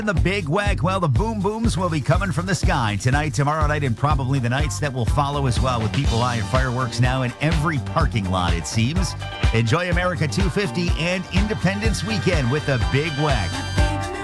The Big Whack, well, the boom booms will be coming from the sky tonight, tomorrow night, and probably the nights that will follow as well, with people eyeing fireworks now in every parking lot, it seems. Enjoy America 250 and Independence Weekend with the Big Whack.